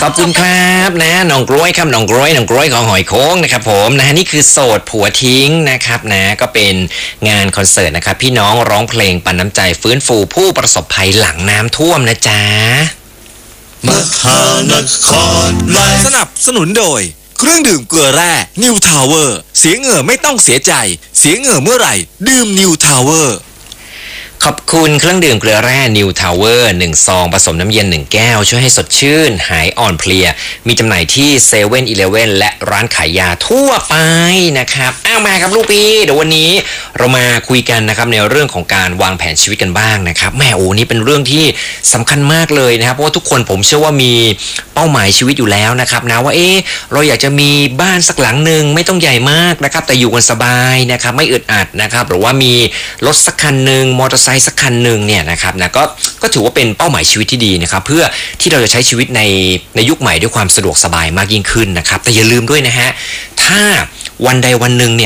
ขอบคุณครับนะน้องกล้วยครับน้องกล้วยของหอยโค้งนะครับผมนะนี่คือโสดผัวทิ้งนะครับนะก็เป็นงานคอนเสิร์ตนะครับพี่น้องร้องเพลงปันน้ำใจฟื้นฟูผู้ประสบภัยหลังน้ำท่วมนะจ๊ะมหานครไลฟ์สนับสนุนโดยเครื่องดื่มเกลือแร่ New Tower เสียเหงื่อไม่ต้องเสียใจเสียเหงื่อเมื่อไหร่ดื่ม New Tower ขอบคุณเครื่องดื่มเกลือแร่ New Tower 1 ซองผสมน้ำเย็น 1 แก้วช่วยให้สดชื่นหายอ่อนเพลียมีจำหน่ายที่7 e เ e ่ e อและร้านขายยาทั่วไปนะครับมาครับลูกพี่เดี๋ยววันนี้เรามาคุยกันนะครับในเรื่องของการวางแผนชีวิตกันบ้างนะครับแม่โอ้นี่เป็นเรื่องที่สำคัญมากเลยนะครับเพราะว่าทุกคนผมเชื่อว่ามีเป้าหมายชีวิตอยู่แล้วนะครับนะว่าเราอยากจะมีบ้านสักหลังหนึ่งไม่ต้องใหญ่มากนะครับแต่อยู่กันสบายนะครับไม่อึดอัดนะครับหรือว่ามีรถสักคันหนึ่งมอเตอร์ไซค์สักคันหนึ่งเนี่ยนะครับนะก็ถือว่าเป็นเป้าหมายชีวิตที่ดีนะครับเพื่อที่เราจะใช้ชีวิตในยุคใหม่ด้วยความสะดวกสบายมากยิ่งขึ้นนะครับแต่อย่าลืมด้วยนะฮะถ้าวันใดวันหนึ่งเนี่ย